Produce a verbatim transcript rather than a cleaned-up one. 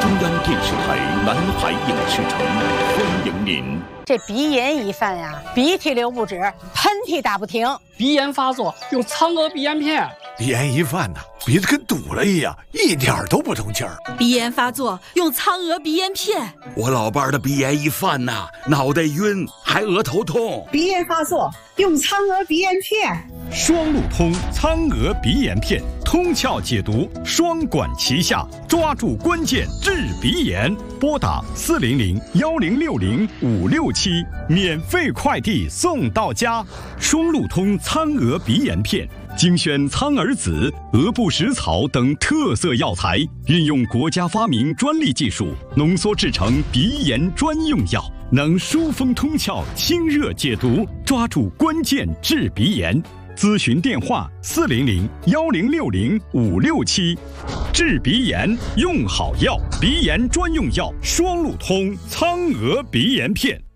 央电视台南海影视城欢迎您。 这鼻炎一犯呀，鼻涕流不止，喷嚏打不停。 鼻炎发作用苍娥鼻炎片。 鼻炎一犯呢，鼻子跟堵了一样，一点都不通气儿。 鼻炎发作用苍娥鼻炎片。 我老伴儿的鼻炎一犯呐，脑袋晕，还额头痛。 鼻炎发作用苍娥鼻炎片。 双路通苍娥鼻炎片，通窍解毒，双管齐下，抓住关键治鼻炎。拨打四零零幺零六零五六七，免费快递送到家。双路通苍娥鼻炎片。精选苍耳子、鹅不食草等特色药材，运用国家发明专利技术，浓缩制成鼻炎专用药，能疏风通窍、清热解毒，抓住关键治鼻炎。咨询电话：四零零幺零六零五六七。治鼻炎用好药，鼻炎专用药双路通苍娥鼻炎片。